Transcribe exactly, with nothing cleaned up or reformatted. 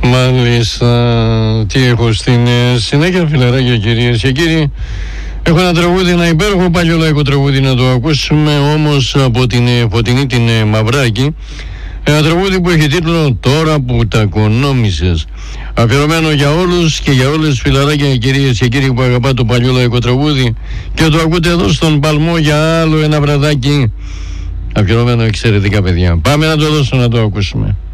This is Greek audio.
Μάλιστα, τι έχω στην ε, συνέχεια, φιλαράκια, κυρίες και κύριοι. Έχω ένα τραγούδι, ένα υπέροχο παλιό λαϊκό τραγούδι να το ακούσουμε, όμως από την ε, Φωτεινή την ε, Μαυράκη. Ένα τραγούδι που έχει τίτλο «Τώρα που τα κονόμησες». Αφιερωμένο για όλους και για όλες, φιλαράκια, κυρίες και κύριοι, που αγαπά το παλιό λαϊκό τραγούδι και το ακούτε εδώ στον Παλμό για άλλο ένα βραδάκι. Αφιερωμένο εξαιρετικά, παιδιά. Πάμε να το δώσω να το ακούσουμε.